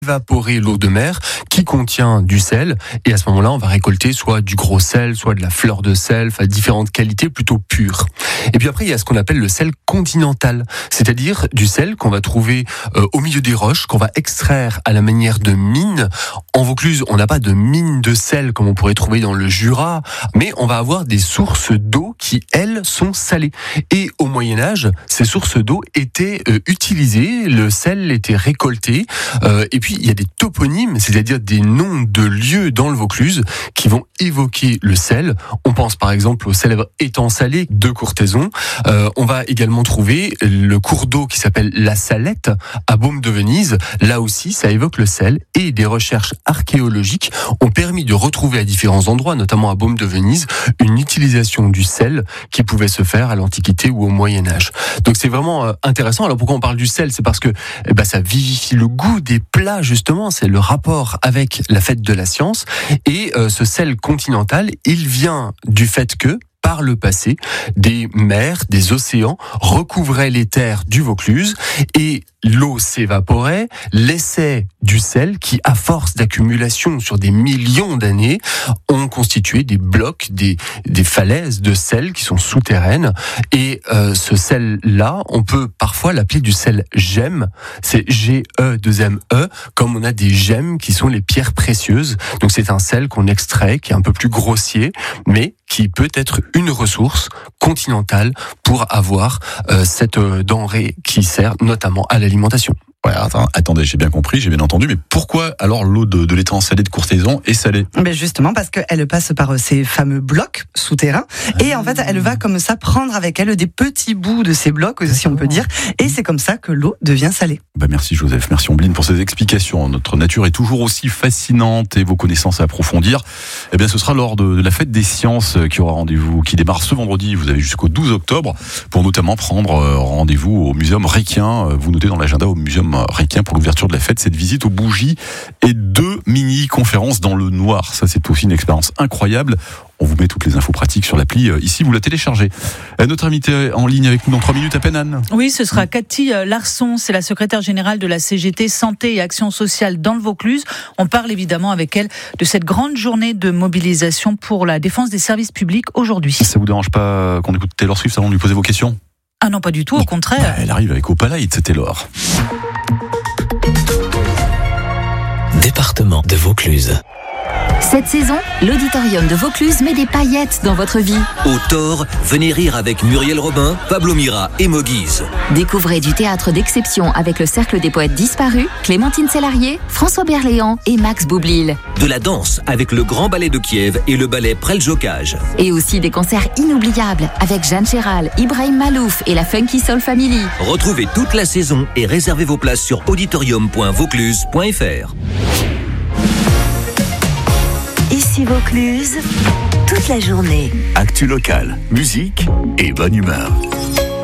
évaporer l'eau de mer qui contient du sel. Et à ce moment-là, on va récolter soit du gros sel, soit de la fleur de sel, enfin différentes qualités plutôt pures. Et puis après, il y a ce qu'on appelle le sel continental, c'est-à-dire du sel qu'on va trouver au milieu des roches, qu'on va extraire à la manière de mines. En Vaucluse, on n'a pas de mines de sel comme on pourrait trouver dans le Jura, mais on va avoir des sources d'eau qui, elles, sont salées. Et au Moyen-Âge, ces sources d'eau étaient utilisées, le sel était récolté, et puis il y a des toponymes, c'est-à-dire des noms de lieux dans le Vaucluse qui vont évoquer le sel. On pense par exemple au célèbre étang salé de Courthézon. On va également trouver le cours d'eau qui s'appelle la Salette à Baume de Venise. Là aussi, ça évoque le sel, et des recherches archéologiques ont permis de retrouver à différents endroits, notamment à Baume de Venise, une utilisation du sel qui pouvait se faire à l'Antiquité ou au Moyen-Âge. Donc c'est vraiment intéressant. Alors pourquoi on parle du sel ? C'est parce que ça vivifie le goût des plats, justement. C'est le rapport avec la fête de la science. Et ce sel continental, il vient du fait que, par le passé, des mers, des océans recouvraient les terres du Vaucluse et l'eau s'évaporait, laissait du sel qui, à force d'accumulation sur des millions d'années, ont constitué des blocs, des falaises de sel qui sont souterraines. Et ce sel-là, on peut parfois l'appeler du sel gemme. C'est G-E-2-M-E, comme on a des gemmes qui sont les pierres précieuses. Donc c'est un sel qu'on extrait, qui est un peu plus grossier, mais qui peut être une ressource continentale pour avoir cette denrée qui sert notamment à l'alimentation. Ouais, attendez, j'ai bien compris, j'ai bien entendu, mais pourquoi alors l'eau de l'étang salé de Courthézon est salée ? Justement parce qu'elle passe par ces fameux blocs souterrains, et en fait elle va comme ça prendre avec elle des petits bouts de ces blocs, si on peut dire, et c'est comme ça que l'eau devient salée. Merci Joseph, merci Ombline pour ces explications. Notre nature est toujours aussi fascinante et vos connaissances à approfondir. Ce sera lors de la fête des sciences qui aura rendez-vous, qui démarre ce vendredi. Vous avez jusqu'au 12 octobre pour notamment prendre rendez-vous au Muséum Requien. Vous notez dans l'agenda au Muséum Requien pour l'ouverture de la fête, cette visite aux bougies et 2 mini-conférences dans le noir. Ça, c'est aussi une expérience incroyable. On vous met toutes les infos pratiques sur l'appli. Ici, vous la téléchargez. Notre invitée en ligne avec nous dans 3 minutes à peine, Anne. Oui, ce sera Cathy Larson. C'est la secrétaire générale de la CGT Santé et Action Sociale dans le Vaucluse. On parle évidemment avec elle de cette grande journée de mobilisation pour la défense des services publics aujourd'hui. Ça vous dérange pas qu'on écoute Taylor Swift avant de lui poser vos questions ? Ah non, pas du tout, au contraire. Elle arrive avec Opalite, c'était Taylor. Département de Vaucluse. Cette saison, l'Auditorium de Vaucluse met des paillettes dans votre vie. Au Thor, venez rire avec Muriel Robin, Pablo Mira et Moguise. Découvrez du théâtre d'exception avec le Cercle des Poètes Disparus, Clémentine Sélarié, François Berléand et Max Boublil. De la danse avec le Grand Ballet de Kiev et le ballet Preljocaj. Et aussi des concerts inoubliables avec Jeanne Chéral, Ibrahim Malouf et la Funky Soul Family. Retrouvez toute la saison et réservez vos places sur auditorium.vaucluse.fr. Ici Vaucluse, toute la journée. Actu locale, musique et bonne humeur.